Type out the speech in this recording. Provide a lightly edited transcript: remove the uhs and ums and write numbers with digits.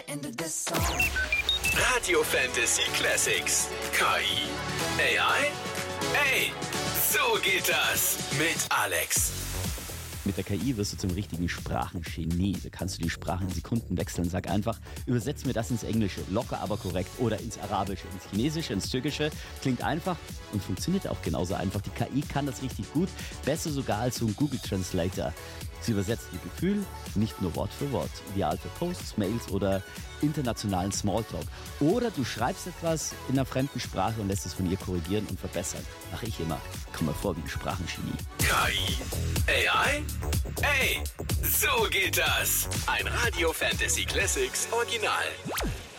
Radio Fantasy Classics. KI. AI. Ey, so geht das mit Alex. Mit der KI wirst du zum richtigen Sprachengenie. Da kannst du die Sprachen in Sekunden wechseln. Sag einfach, übersetz mir das ins Englische, locker aber korrekt, oder ins Arabische, ins Chinesische, ins Türkische. Klingt einfach und funktioniert auch genauso einfach. Die KI kann das richtig gut, besser sogar als so ein Google Translator. Sie übersetzt mit Gefühl, nicht nur Wort für Wort. Ideal für Posts, Mails oder internationalen Smalltalk. Oder du schreibst etwas in einer fremden Sprache und lässt es von ihr korrigieren und verbessern. Mache ich immer. Komm mal vor wie ein Sprachengenie. KI. AI. Ey, so geht das. Ein Radio Fantasy Classics Original.